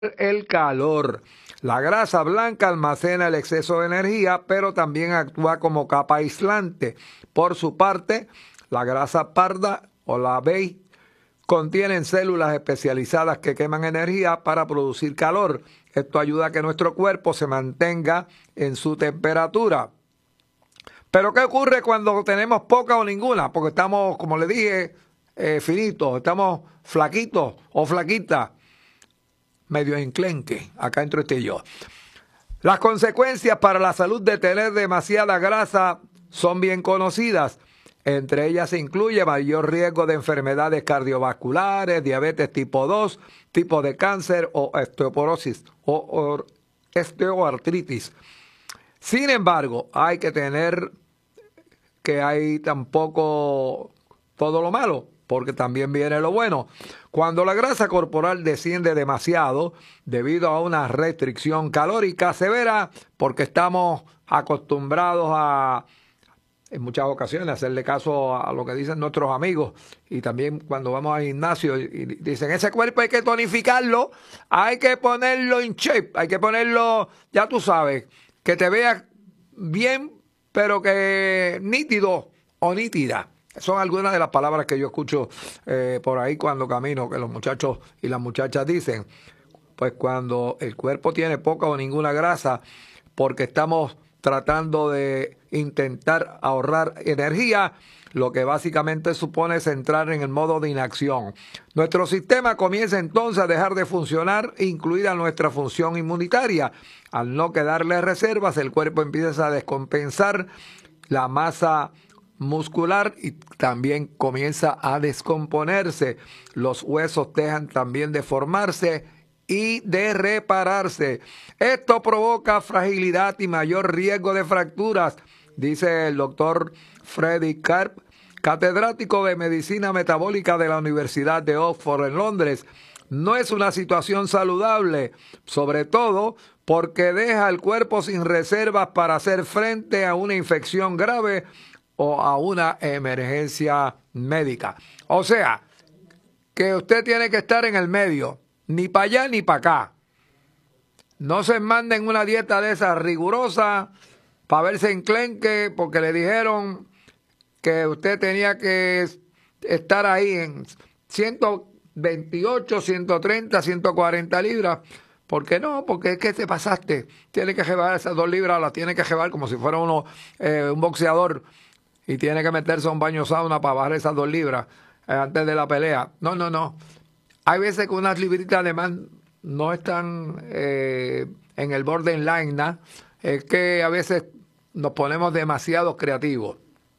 el calor. La grasa blanca almacena el exceso de energía, pero también actúa como capa aislante. Por su parte, la grasa parda o la beige contienen células especializadas que queman energía para producir calor. Esto ayuda a que nuestro cuerpo se mantenga en su temperatura. Pero ¿qué ocurre cuando tenemos poca o ninguna? Porque estamos, como le dije, finitos, estamos flaquitos o flaquitas, medio enclenque, acá entre usted y yo. Las consecuencias para la salud de tener demasiada grasa son bien conocidas. Entre ellas se incluye mayor riesgo de enfermedades cardiovasculares, diabetes tipo 2, tipo de cáncer o osteoporosis o osteoartritis. Sin embargo, hay que tener que hay tampoco todo lo malo, porque también viene lo bueno. Cuando la grasa corporal desciende demasiado debido a una restricción calórica severa, porque estamos acostumbrados a, en muchas ocasiones, hacerle caso a lo que dicen nuestros amigos, y también cuando vamos al gimnasio y dicen, ese cuerpo hay que tonificarlo, hay que ponerlo en shape, hay que ponerlo, ya tú sabes, que te veas bien, pero que nítido o nítida. Son algunas de las palabras que yo escucho por ahí cuando camino, que los muchachos y las muchachas dicen. Pues cuando el cuerpo tiene poca o ninguna grasa, porque estamos tratando de intentar ahorrar energía, lo que básicamente supone es entrar en el modo de inacción. Nuestro sistema comienza entonces a dejar de funcionar, incluida nuestra función inmunitaria. Al no quedarle reservas, el cuerpo empieza a descompensar la masa muscular y también comienza a descomponerse. Los huesos dejan también de formarse y de repararse. Esto provoca fragilidad y mayor riesgo de fracturas, dice el doctor Freddy Karp, catedrático de Medicina Metabólica de la Universidad de Oxford en Londres. No es una situación saludable, sobre todo porque deja al cuerpo sin reservas para hacer frente a una infección grave o a una emergencia médica. O sea, que usted tiene que estar en el medio, ni para allá ni para acá. No se manden una dieta de esas rigurosa para verse enclenque porque le dijeron que usted tenía que estar ahí en 128, 130, 140 libras. ¿Por qué no? Porque es que te pasaste. Tiene que llevar esas 2 libras, las tiene que llevar como si fuera uno un boxeador y tiene que meterse a un baño sauna para bajar esas 2 libras antes de la pelea. No, no, no. Hay veces que unas libritas de más no están en el borderline, ¿no? Es que a veces nos ponemos demasiado creativos.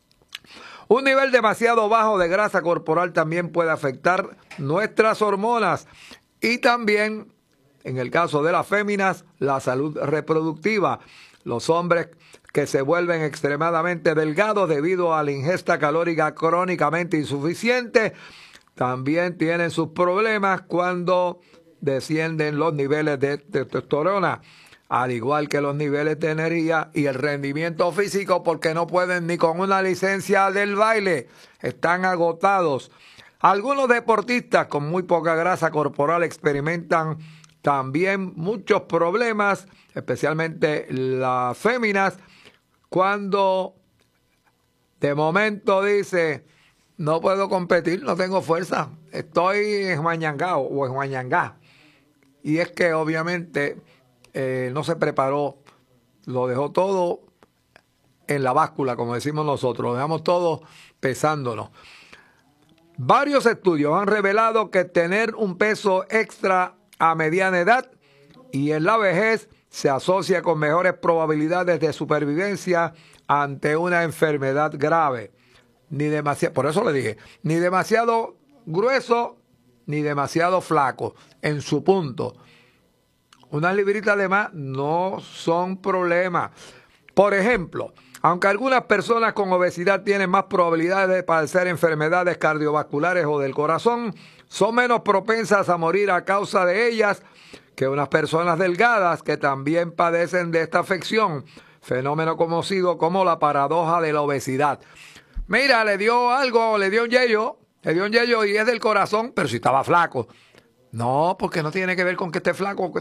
Un nivel demasiado bajo de grasa corporal también puede afectar nuestras hormonas y también, en el caso de las féminas, la salud reproductiva. Los hombres que se vuelven extremadamente delgados debido a la ingesta calórica crónicamente insuficiente también tienen sus problemas cuando descienden los niveles de testosterona, al igual que los niveles de energía y el rendimiento físico, porque no pueden ni con una licencia del baile, están agotados. Algunos deportistas con muy poca grasa corporal experimentan también muchos problemas, especialmente las féminas, cuando de momento dice, no puedo competir, no tengo fuerza, estoy enjuañangao o enjuañangá. Y es que obviamente no se preparó, lo dejó todo en la báscula, como decimos nosotros, lo dejamos todo pesándonos. Varios estudios han revelado que tener un peso extra a mediana edad y en la vejez se asocia con mejores probabilidades de supervivencia ante una enfermedad grave. Ni demasiado, por eso le dije, ni demasiado grueso ni demasiado flaco, en su punto. Unas libritas de más no son problema. Por ejemplo, aunque algunas personas con obesidad tienen más probabilidades de padecer enfermedades cardiovasculares o del corazón, son menos propensas a morir a causa de ellas que unas personas delgadas que también padecen de esta afección, fenómeno conocido como la paradoja de la obesidad. Mira, le dio algo, le dio un yello y es del corazón, pero si estaba flaco. No, porque no tiene que ver con que esté flaco o que